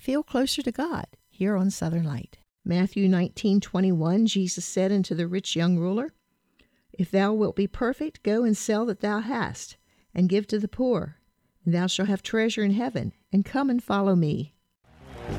feel closer to God here on Southern Light. Matthew 19:21, Jesus said unto the rich young ruler, If thou wilt be perfect, go and sell that thou hast, and give to the poor, and thou shalt have treasure in heaven, and come and follow me.